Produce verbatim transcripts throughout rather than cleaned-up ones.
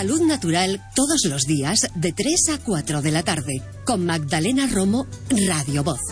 Salud Natural todos los días de tres a cuatro de la tarde con Magdalena Romo, Radio Voz.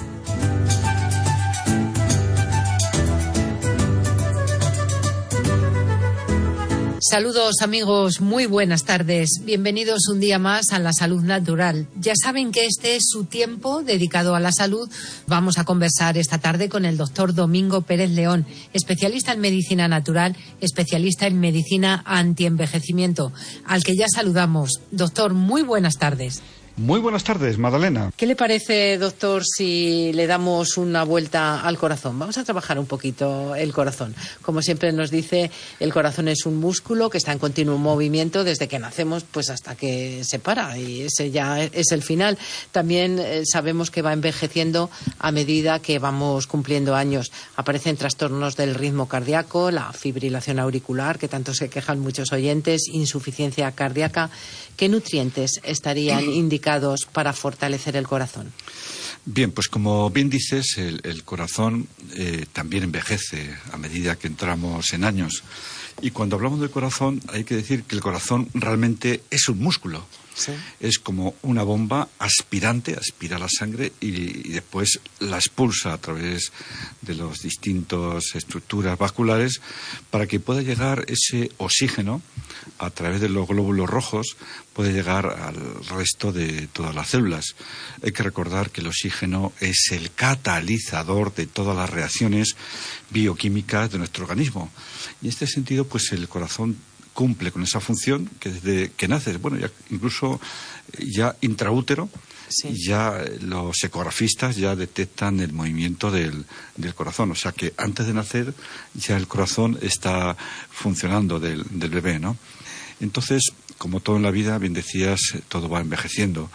Saludos amigos, muy buenas tardes. Bienvenidos un día más a La Salud Natural. Ya saben que este es su tiempo dedicado a la salud. Vamos a conversar esta tarde con el doctor Domingo Pérez León, especialista en medicina natural, especialista en medicina antienvejecimiento, al que ya saludamos. Doctor, muy buenas tardes. Muy buenas tardes, Magdalena. ¿Qué le parece, doctor, si le damos una vuelta al corazón? Vamos a trabajar un poquito el corazón. Como siempre nos dice, el corazón es un músculo que está en continuo movimiento desde que nacemos pues hasta que se para, y ese ya es el final. También eh, sabemos que va envejeciendo a medida que vamos cumpliendo años. Aparecen trastornos del ritmo cardíaco, la fibrilación auricular, que tanto se quejan muchos oyentes, insuficiencia cardíaca. ¿Qué nutrientes estarían indicados para fortalecer el corazón? Bien, pues como bien dices, el, el corazón eh, también envejece a medida que entramos en años. Y cuando hablamos del corazón, hay que decir que el corazón realmente es un músculo. Sí. Es como una bomba aspirante, aspira la sangre y, y después la expulsa a través de las distintas estructuras vasculares para que pueda llegar ese oxígeno a través de los glóbulos rojos, puede llegar al resto de todas las células. Hay que recordar que el oxígeno es el catalizador de todas las reacciones bioquímicas de nuestro organismo. Y en este sentido, pues el corazón cumple con esa función que desde que naces, bueno, ya incluso ya intraútero, sí, ya los ecografistas ya detectan el movimiento del, del corazón. O sea que antes de nacer ya el corazón está funcionando del, del bebé, ¿no? Entonces, como todo en la vida, bien decías, todo va envejeciendo.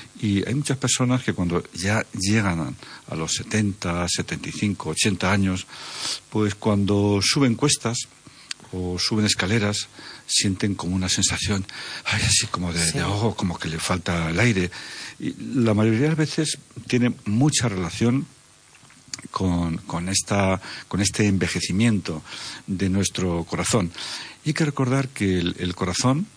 Y hay muchas personas que cuando ya llegan a los setenta, setenta y cinco, ochenta años, pues cuando suben cuestas o suben escaleras, sienten como una sensación, ay, así como de, sí. de ahogo, como que le falta el aire. Y la mayoría de las veces tiene mucha relación con, con, esta, con este envejecimiento de nuestro corazón. Y hay que recordar que el, el corazón,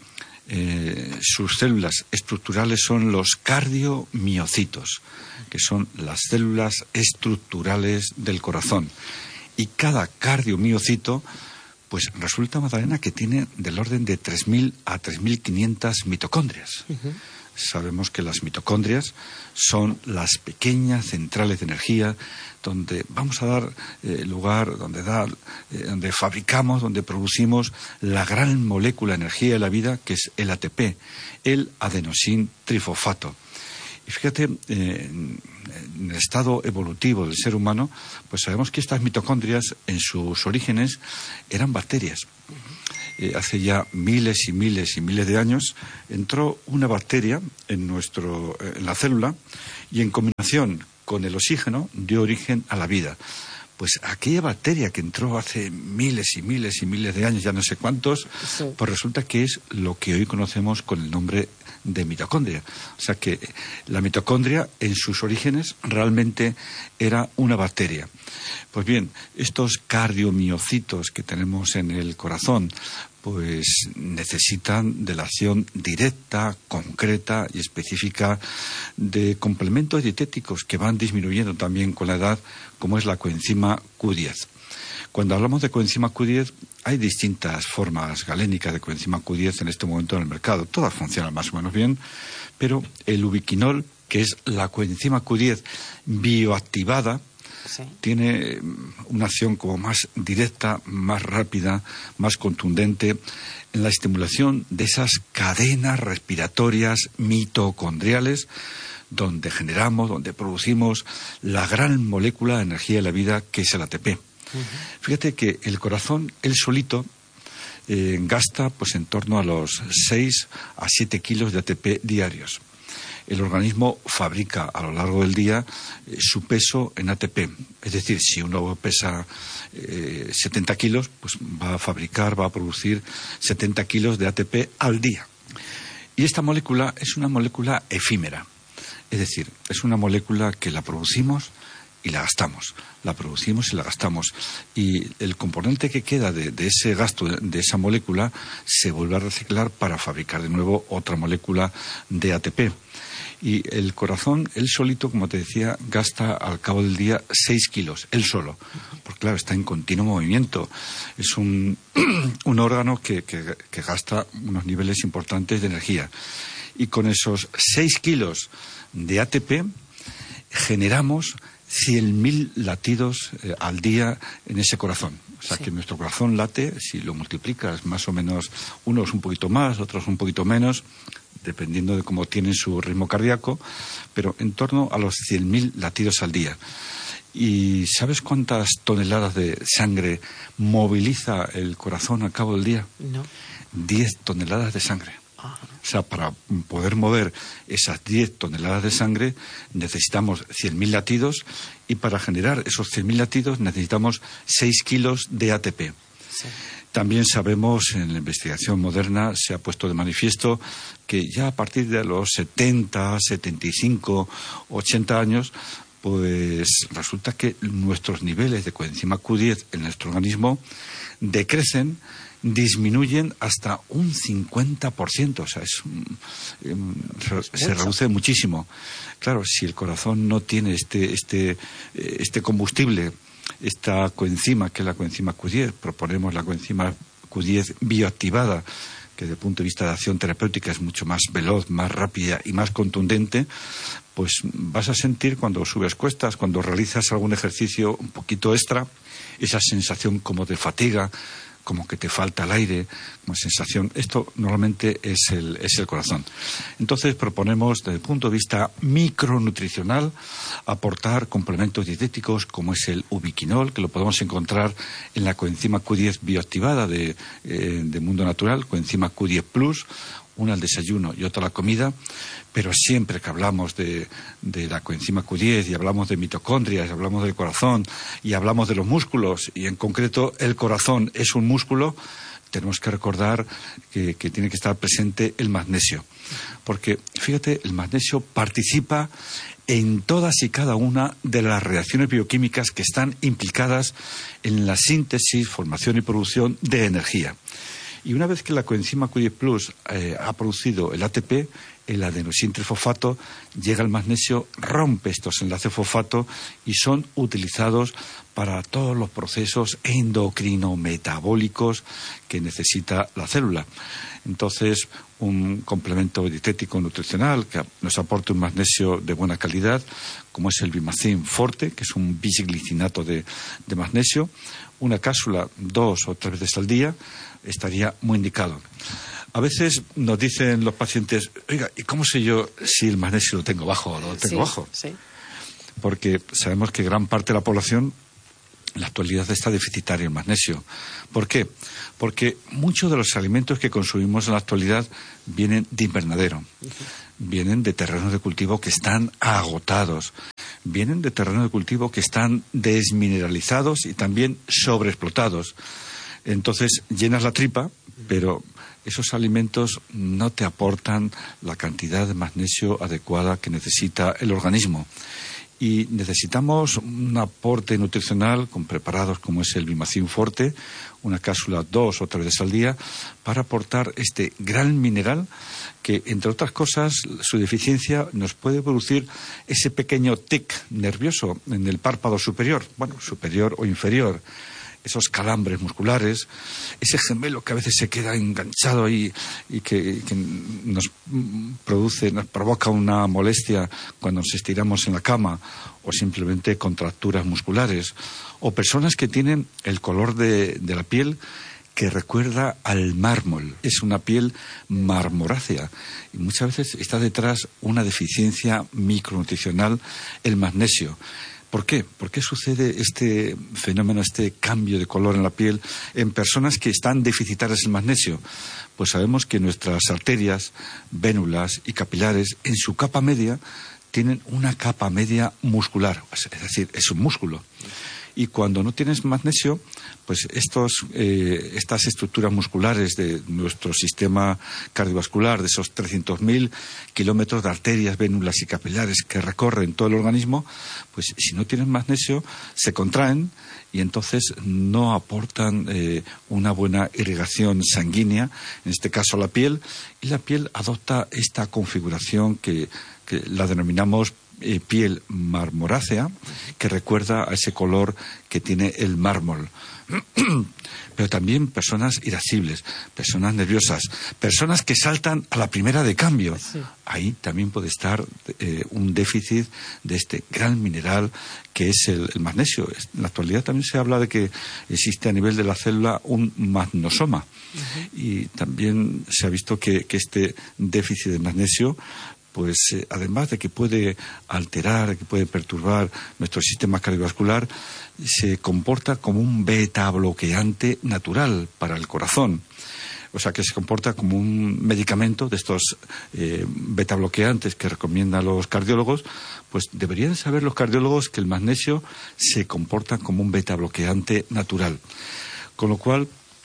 eh, sus células estructurales son los cardiomiocitos, que son las células estructurales del corazón. Y cada cardiomiocito, pues resulta, Magdalena, que tiene del orden de tres mil a tres mil quinientas mitocondrias. Uh-huh. Sabemos que las mitocondrias son las pequeñas centrales de energía donde vamos a dar eh, lugar, donde, da, eh, donde fabricamos, donde producimos la gran molécula de energía de la vida, que es el A T P, el adenosín trifosfato. Y fíjate, eh, en el estado evolutivo del ser humano, pues sabemos que estas mitocondrias en sus orígenes eran bacterias. Eh, hace ya miles y miles y miles de años entró una bacteria en, nuestro, en la célula y en combinación con el oxígeno dio origen a la vida. Pues aquella bacteria que entró hace miles y miles y miles de años, ya no sé cuántos, sí, pues resulta que es lo que hoy conocemos con el nombre de mitocondria. O sea que la mitocondria en sus orígenes realmente era una bacteria. Pues bien, estos cardiomiocitos que tenemos en el corazón pues necesitan de la acción directa, concreta y específica de complementos dietéticos que van disminuyendo también con la edad, como es la coenzima Q diez. Cuando hablamos de coenzima Q diez, hay distintas formas galénicas de coenzima Q diez en este momento en el mercado. Todas funcionan más o menos bien, pero el ubiquinol, que es la coenzima Q diez bioactivada, sí, tiene una acción como más directa, más rápida, más contundente en la estimulación de esas cadenas respiratorias mitocondriales donde generamos, donde producimos la gran molécula de energía de la vida que es el A T P. Uh-huh. Fíjate que el corazón, él solito, eh, gasta pues en torno a los seis a siete kilos de A T P diarios. El organismo fabrica a lo largo del día eh, su peso en A T P. Es decir, si uno pesa eh, setenta kilos, pues va a fabricar, va a producir setenta kilos de A T P al día. Y esta molécula es una molécula efímera. Es decir, es una molécula que la producimos y la gastamos, la producimos y la gastamos. Y el componente que queda de, de ese gasto, de esa molécula, se vuelve a reciclar para fabricar de nuevo otra molécula de A T P. Y el corazón, él solito, como te decía, gasta al cabo del día seis kilos, él solo. Porque claro, está en continuo movimiento. Es un, un órgano que, que, que gasta unos niveles importantes de energía. Y con esos seis kilos de A T P generamos cien mil latidos eh, al día en ese corazón. O sea, sí, que nuestro corazón late, si lo multiplicas más o menos, unos un poquito más, otros un poquito menos, dependiendo de cómo tienen su ritmo cardíaco, pero en torno a los cien mil latidos al día. ¿Y sabes cuántas toneladas de sangre moviliza el corazón al cabo del día? No. diez toneladas de sangre. Ajá. O sea, para poder mover esas diez toneladas de sangre necesitamos cien mil latidos, y para generar esos cien mil latidos necesitamos seis kilos de A T P. Sí. También sabemos, en la investigación moderna se ha puesto de manifiesto que ya a partir de los setenta, setenta y cinco, ochenta años, pues resulta que nuestros niveles de coenzima Q diez en nuestro organismo decrecen, disminuyen hasta un cincuenta por ciento. O sea, es, se reduce muchísimo. Claro, si el corazón no tiene este, este, este combustible, esta coenzima, que es la coenzima Q diez, proponemos la coenzima Q diez bioactivada, que desde el punto de vista de acción terapéutica es mucho más veloz, más rápida y más contundente, pues vas a sentir cuando subes cuestas, cuando realizas algún ejercicio un poquito extra, esa sensación como de fatiga, como que te falta el aire, como sensación. Esto normalmente es el, es el corazón. Entonces proponemos, desde el punto de vista micronutricional, aportar complementos dietéticos como es el ubiquinol, que lo podemos encontrar en la coenzima Q diez bioactivada de, eh, de Mundo Natural, coenzima Q diez plus, una al desayuno y otra a la comida, pero siempre que hablamos de, de la coenzima Q diez y hablamos de mitocondrias, y hablamos del corazón y hablamos de los músculos, y en concreto el corazón es un músculo, tenemos que recordar que, que tiene que estar presente el magnesio. Porque, fíjate, el magnesio participa en todas y cada una de las reacciones bioquímicas que están implicadas en la síntesis, formación y producción de energía. Y una vez que la coenzima Q diez plus eh, ha producido el A T P, el adenosintrifosfato, llega al magnesio, rompe estos enlaces fosfato y son utilizados para todos los procesos endocrinometabólicos que necesita la célula. Entonces, un complemento dietético nutricional que nos aporte un magnesio de buena calidad, como es el Bimacin Forte, que es un bisglicinato de, de magnesio, una cápsula dos o tres veces al día, estaría muy indicado. A veces nos dicen los pacientes, oiga, ¿y cómo sé yo si el magnesio lo tengo bajo o no lo tengo sí, bajo? Sí. Porque sabemos que gran parte de la población en la actualidad está deficitaria en magnesio. ¿Por qué? Porque muchos de los alimentos que consumimos en la actualidad vienen de invernadero, uh-huh. vienen de terrenos de cultivo que están agotados, vienen de terrenos de cultivo que están desmineralizados y también sobreexplotados. Entonces llenas la tripa, pero esos alimentos no te aportan la cantidad de magnesio adecuada que necesita el organismo. Y necesitamos un aporte nutricional con preparados como es el Bimacin Forte, una cápsula dos o tres veces al día, para aportar este gran mineral que, entre otras cosas, su deficiencia nos puede producir ese pequeño tic nervioso en el párpado superior, bueno, superior o inferior, esos calambres musculares, ese gemelo que a veces se queda enganchado ahí y que, que nos produce, nos provoca una molestia cuando nos estiramos en la cama, o simplemente contracturas musculares, o personas que tienen el color de, de la piel que recuerda al mármol, es una piel marmorácea y muchas veces está detrás una deficiencia micronutricional, el magnesio. ¿Por qué? ¿Por qué sucede este fenómeno, este cambio de color en la piel en personas que están deficitarias en magnesio? Pues sabemos que nuestras arterias, vénulas y capilares, en su capa media, tienen una capa media muscular, es decir, es un músculo. Y cuando no tienes magnesio, pues estos, eh, estas estructuras musculares de nuestro sistema cardiovascular, de esos trescientos mil kilómetros de arterias, vénulas y capilares que recorren todo el organismo, pues si no tienes magnesio, se contraen y entonces no aportan eh, una buena irrigación sanguínea, en este caso a la piel, y la piel adopta esta configuración que, que la denominamos eh, piel marmorácea, que recuerda a ese color que tiene el mármol. Pero también personas irascibles, personas nerviosas, personas que saltan a la primera de cambio. Sí. Ahí también puede estar eh, un déficit de este gran mineral que es el, el magnesio. En la actualidad también se habla de que existe a nivel de la célula un magnosoma. Uh-huh. Y también se ha visto que, que este déficit de magnesio, pues eh, además de que puede alterar, que puede perturbar nuestro sistema cardiovascular, se comporta como un beta bloqueante natural para el corazón. O sea, que se comporta como un medicamento de estos eh, beta bloqueantes que recomiendan los cardiólogos. Pues deberían saber los cardiólogos que el magnesio se comporta como un beta bloqueante natural. Con lo cual,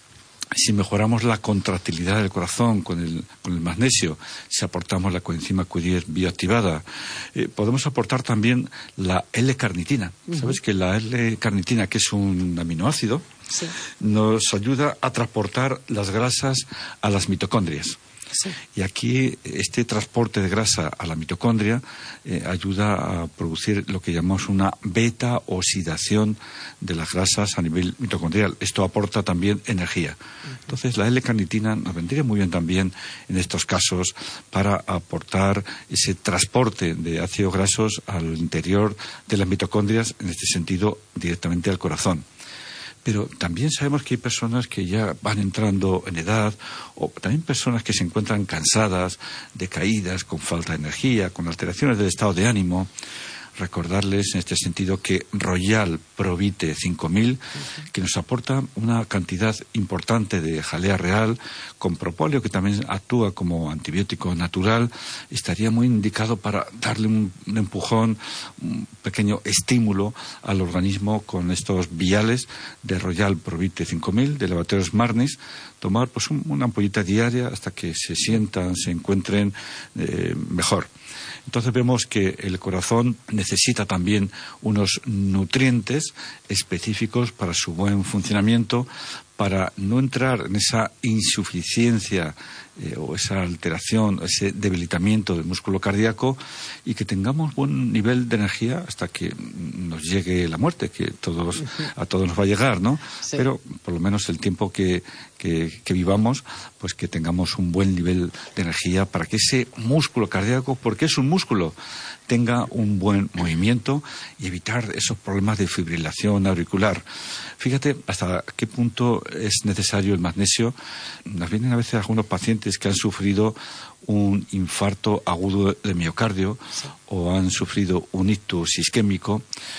si mejoramos la contractilidad del corazón con el, con el magnesio, si aportamos la coenzima Q diez bioactivada, eh, podemos aportar también la L-carnitina. Uh-huh. ¿Sabes que la L-carnitina, que es un aminoácido, sí, nos ayuda a transportar las grasas a las mitocondrias? Sí. Y aquí este transporte de grasa a la mitocondria eh, ayuda a producir lo que llamamos una beta-oxidación de las grasas a nivel mitocondrial. Esto aporta también energía. Uh-huh. Entonces la L-carnitina nos vendría muy bien también en estos casos para aportar ese transporte de ácidos grasos al interior de las mitocondrias, en este sentido directamente al corazón. Pero también sabemos que hay personas que ya van entrando en edad, o también personas que se encuentran cansadas, decaídas, con falta de energía, con alteraciones del estado de ánimo. Recordarles en este sentido que Royal Provite cinco mil, uh-huh, que nos aporta una cantidad importante de jalea real, con propóleo, que también actúa como antibiótico natural, estaría muy indicado para darle un, un empujón, un pequeño estímulo al organismo con estos viales de Royal Provite cinco mil, de Laboratorios Marnis. Tomar pues un, una ampollita diaria hasta que se sientan, se encuentren eh, mejor. Entonces vemos que el corazón necesita también unos nutrientes específicos para su buen funcionamiento, para no entrar en esa insuficiencia eh, o esa alteración, ese debilitamiento del músculo cardíaco, y que tengamos buen nivel de energía hasta que nos llegue la muerte, que todos, a todos nos va a llegar, ¿no? Sí. Pero por lo menos el tiempo que, que, que vivamos, pues que tengamos un buen nivel de energía para que ese músculo cardíaco, porque es un músculo, tenga un buen movimiento y evitar esos problemas de fibrilación auricular. Fíjate hasta qué punto es necesario el magnesio. Nos vienen a veces algunos pacientes que han sufrido un infarto agudo de miocardio, sí, o han sufrido un ictus isquémico,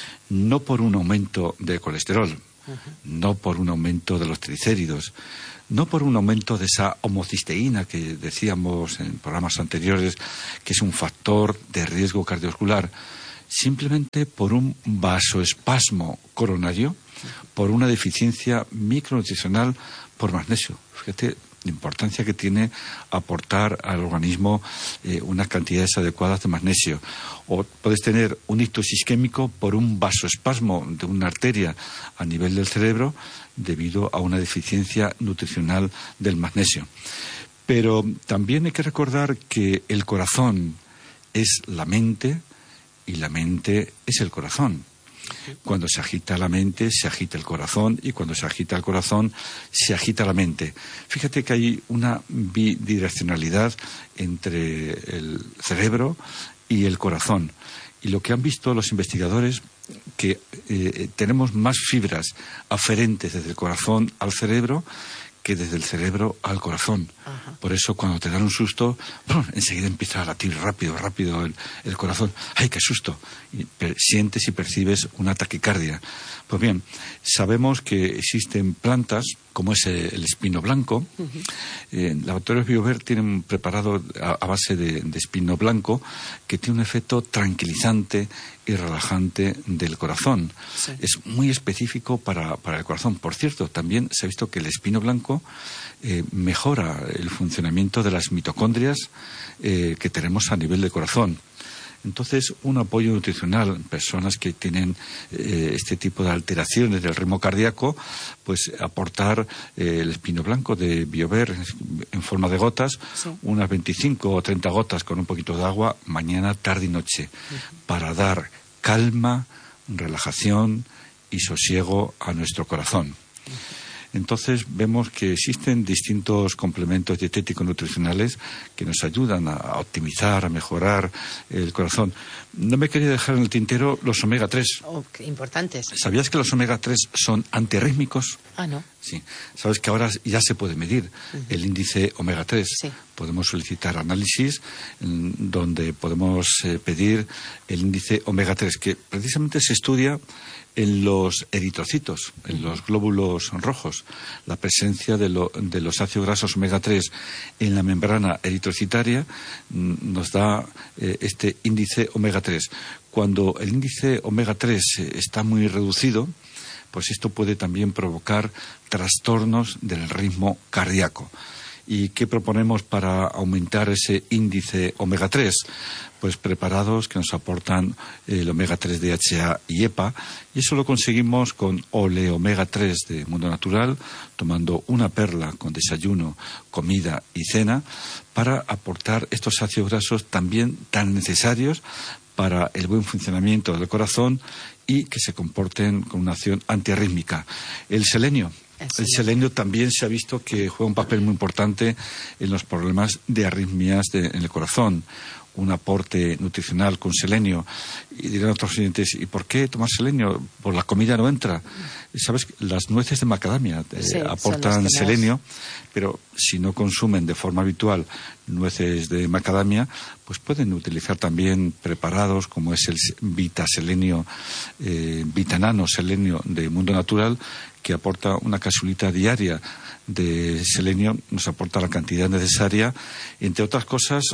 no por un aumento de colesterol, uh-huh, no por un aumento de los triglicéridos, no por un aumento de esa homocisteína que decíamos en programas anteriores, que es un factor de riesgo cardiovascular, simplemente por un vasoespasmo coronario, por una deficiencia micronutricional por magnesio. Fíjate la importancia que tiene aportar al organismo eh, unas cantidades adecuadas de magnesio. O puedes tener un ictus isquémico por un vasoespasmo de una arteria a nivel del cerebro debido a una deficiencia nutricional del magnesio. Pero también hay que recordar que el corazón es la mente y la mente es el corazón. Cuando se agita la mente, se agita el corazón, y cuando se agita el corazón, se agita la mente. Fíjate que hay una bidireccionalidad entre el cerebro y el corazón. Y lo que han visto los investigadores, que eh, tenemos más fibras aferentes desde el corazón al cerebro que desde el cerebro al corazón. Ajá. Por eso cuando te dan un susto, ¡pum!, enseguida empieza a latir rápido, rápido el, el corazón. ¡Ay, qué susto! Y per, sientes y percibes una taquicardia. Pues bien, sabemos que existen plantas como es el espino blanco. Uh-huh. Eh, laboratorios Biover tienen preparado a, a base de, de espino blanco, que tiene un efecto tranquilizante y relajante del corazón. Sí. Es muy específico para, para el corazón. Por cierto, también se ha visto que el espino blanco eh, mejora el funcionamiento de las mitocondrias eh, que tenemos a nivel del corazón. Entonces, un apoyo nutricional en personas que tienen eh, este tipo de alteraciones del ritmo cardíaco, pues aportar eh, el espino blanco de Biover en forma de gotas, sí. unas veinticinco o treinta gotas con un poquito de agua, mañana, tarde y noche, uh-huh. para dar calma, relajación y sosiego a nuestro corazón. Uh-huh. Entonces vemos que existen distintos complementos dietéticos nutricionales que nos ayudan a optimizar, a mejorar el corazón. No me quería dejar en el tintero los omega tres. Oh, qué importantes. ¿Sabías que los omega tres son antirrítmicos? Ah, no. Sí. Sabes que ahora ya se puede medir uh-huh. el índice omega tres. Sí. Podemos solicitar análisis en, donde podemos eh, pedir el índice omega tres, que precisamente se estudia en los eritrocitos, en uh-huh. los glóbulos rojos, la presencia de, lo, de los ácidos grasos omega tres en la membrana eritrocitaria mm, nos da eh, este índice omega tres. Cuando el índice omega tres eh, está muy reducido, pues esto puede también provocar trastornos del ritmo cardíaco. ¿Y qué proponemos para aumentar ese índice omega tres? Pues preparados que nos aportan el omega tres D H A y EPA, y eso lo conseguimos con Ole omega tres de Mundo Natural, tomando una perla con desayuno, comida y cena, para aportar estos ácidos grasos también tan necesarios para el buen funcionamiento del corazón y que se comporten con una acción antiarrítmica. El selenio. El selenio también se ha visto que juega un papel muy importante en los problemas de arritmias de, en el corazón. Un aporte nutricional con selenio. Y dirán otros oyentes, ¿y por qué tomar selenio? Pues la comida no entra. ¿Sabes? Las nueces de macadamia eh, sí, aportan selenio, pero si no consumen de forma habitual nueces de macadamia, pues pueden utilizar también preparados como es el Vitaselenio, eh, Vitanano Selenio de Mundo Natural, que aporta una capsulita diaria de selenio, nos aporta la cantidad necesaria, entre otras cosas,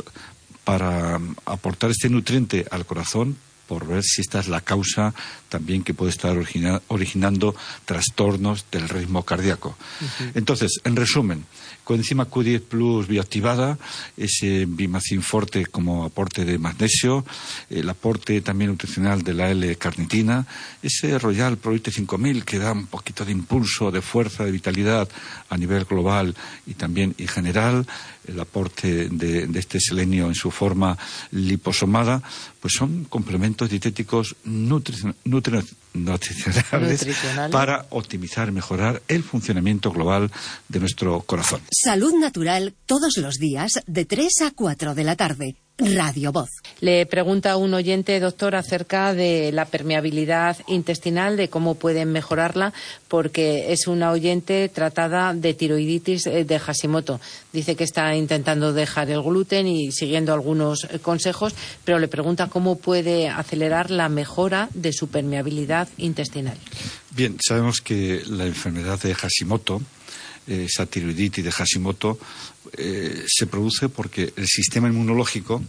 para aportar este nutriente al corazón, por ver si esta es la causa también que puede estar origina, originando trastornos del ritmo cardíaco. Uh-huh. Entonces, en resumen, coenzima Q diez Plus bioactivada, ese Bimacin Forte como aporte de magnesio, el aporte también nutricional de la L-carnitina, ese Royal Proite cinco mil que da un poquito de impulso, de fuerza, de vitalidad a nivel global y también en general, el aporte de, de este selenio en su forma liposomada, pues son complementos dietéticos nutri- nutri- nutricionales, nutricionales para optimizar y mejorar el funcionamiento global de nuestro corazón. Salud Natural todos los días de tres a cuatro de la tarde. Radio Voz. Le pregunta a un oyente, doctor, acerca de la permeabilidad intestinal, de cómo pueden mejorarla, porque es una oyente tratada de tiroiditis de Hashimoto. Dice que está intentando dejar el gluten y siguiendo algunos consejos, pero le pregunta cómo puede acelerar la mejora de su permeabilidad intestinal. Bien, sabemos que la enfermedad de Hashimoto, esa tiroiditis de Hashimoto, eh, se produce porque el sistema inmunológico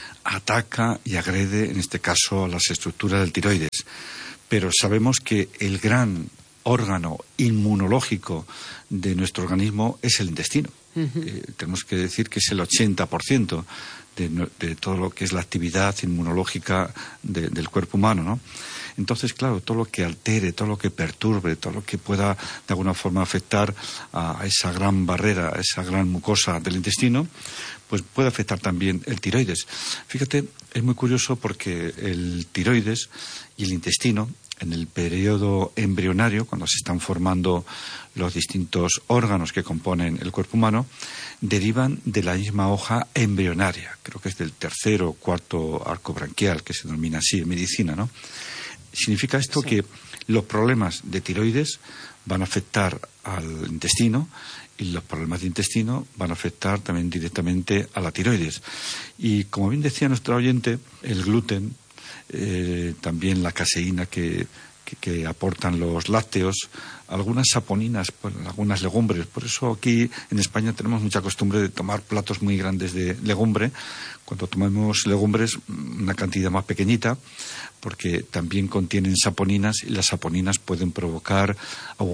ataca y agrede, en este caso, a las estructuras del tiroides. Pero sabemos que el gran órgano inmunológico de nuestro organismo es el intestino. Uh-huh. Eh, tenemos que decir que es el ochenta por ciento de, de todo lo que es la actividad inmunológica de, del cuerpo humano, ¿no? Entonces, claro, todo lo que altere, todo lo que perturbe, todo lo que pueda de alguna forma afectar a esa gran barrera, a esa gran mucosa del intestino, pues puede afectar también el tiroides. Fíjate, es muy curioso porque el tiroides y el intestino, en el periodo embrionario, cuando se están formando los distintos órganos que componen el cuerpo humano, derivan de la misma hoja embrionaria. Creo que es del tercer o cuarto arco branquial, que se denomina así en medicina, ¿no? Significa esto sí. que los problemas de tiroides van a afectar al intestino y los problemas de intestino van a afectar también directamente a la tiroides. Y como bien decía nuestro oyente, el gluten, eh, también la caseína que, que, que aportan los lácteos, algunas saponinas, pues, algunas legumbres. Por eso aquí en España tenemos mucha costumbre de tomar platos muy grandes de legumbre. Cuando tomamos legumbres, una cantidad más pequeñita, porque también contienen saponinas y las saponinas pueden provocar